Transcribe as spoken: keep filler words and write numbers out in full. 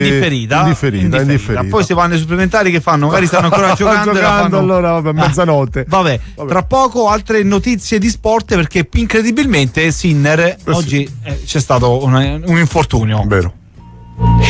Indifferita, indifferita, indifferita. indifferita. Poi si vanno ai supplementari che fanno, magari stanno ancora giocando, giocando fanno... allora vabbè, mezzanotte. Ah, vabbè. vabbè, tra poco altre notizie di sport, perché incredibilmente Sinner eh sì. oggi eh, c'è stato un, un infortunio. Vero.